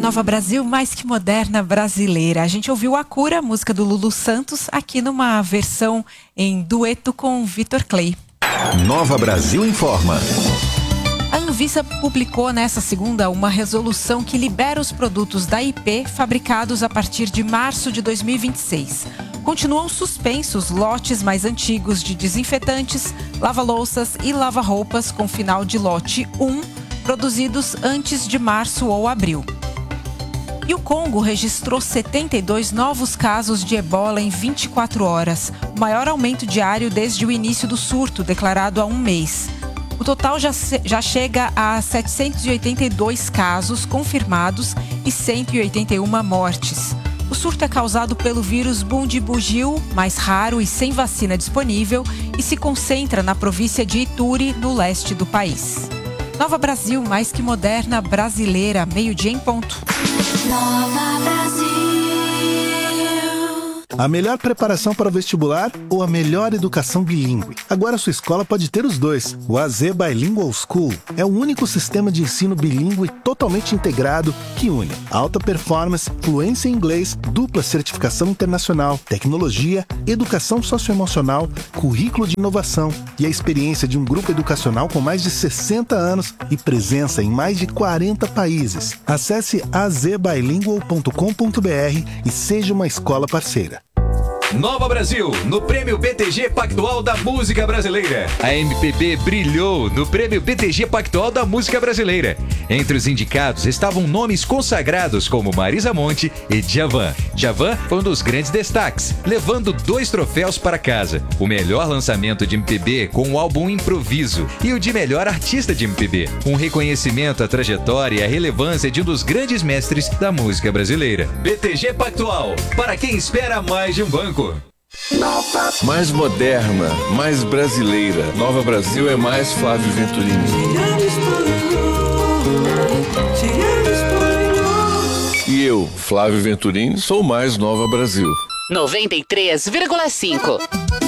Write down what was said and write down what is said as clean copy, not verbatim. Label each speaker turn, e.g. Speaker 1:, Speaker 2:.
Speaker 1: Nova Brasil, mais que moderna brasileira. A gente ouviu A Cura, música do Lulu Santos, aqui numa versão em dueto com Vitor Clay.
Speaker 2: Nova Brasil informa.
Speaker 1: A Anvisa publicou nesta segunda uma resolução que libera os produtos da IP fabricados a partir de março de 2026. Continuam suspensos lotes mais antigos de desinfetantes, lava-louças e lava-roupas com final de lote 1, produzidos antes de março ou abril. E o Congo registrou 72 novos casos de ebola em 24 horas, o maior aumento diário desde o início do surto, declarado há um mês. O total já chega a 782 casos confirmados e 181 mortes. O surto é causado pelo vírus Bundibugyo, mais raro e sem vacina disponível, e se concentra na província de Ituri, no leste do país. Nova Brasil, mais que moderna brasileira, meio-dia em ponto.
Speaker 3: Nova Brasil.
Speaker 4: A melhor preparação para o vestibular ou a melhor educação bilíngue? Agora sua escola pode ter os dois. O AZ Bilingual School é o único sistema de ensino bilíngue totalmente integrado que une alta performance, fluência em inglês, dupla certificação internacional, tecnologia, educação socioemocional, currículo de inovação e a experiência de um grupo educacional com mais de 60 anos e presença em mais de 40 países. Acesse azbilingual.com.br e seja uma escola parceira.
Speaker 5: Nova Brasil, no Prêmio BTG Pactual da Música Brasileira. A MPB brilhou no Prêmio BTG Pactual da Música Brasileira. Entre os indicados estavam nomes consagrados como Marisa Monte e Djavan. Djavan foi um dos grandes destaques, levando 2 troféus para casa. O melhor lançamento de MPB com o álbum Improviso e o de melhor artista de MPB. Um reconhecimento à trajetória e à relevância de um dos grandes mestres da música brasileira. BTG Pactual, para quem espera mais de um banco.
Speaker 6: Mais moderna, mais brasileira. Nova Brasil é mais Flávio Venturini. E eu, Flávio Venturini, sou mais Nova Brasil.
Speaker 7: 93,5.